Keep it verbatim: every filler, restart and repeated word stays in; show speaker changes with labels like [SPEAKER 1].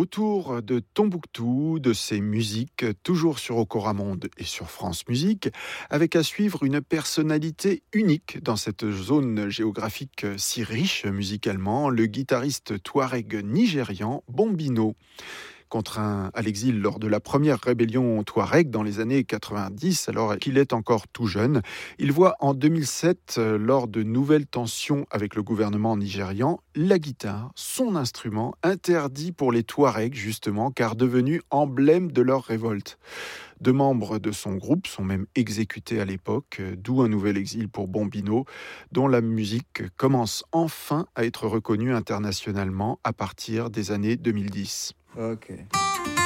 [SPEAKER 1] Autour de Tombouctou, de ses musiques, toujours sur Okora Monde et sur France Musique, avec à suivre une personnalité unique dans cette zone géographique si riche musicalement, le guitariste touareg nigérian Bombino. Contraint à l'exil lors de la première rébellion touareg dans les années quatre-vingt-dix, alors qu'il est encore tout jeune, il voit en deux mille sept, euh, lors de nouvelles tensions avec le gouvernement nigérian, la guitare, son instrument, interdit pour les Touaregs justement, car devenu emblème de leur révolte. Deux membres de son groupe sont même exécutés à l'époque, euh, d'où un nouvel exil pour Bombino, dont la musique commence enfin à être reconnue internationalement à partir des années deux mille dix.
[SPEAKER 2] Ok.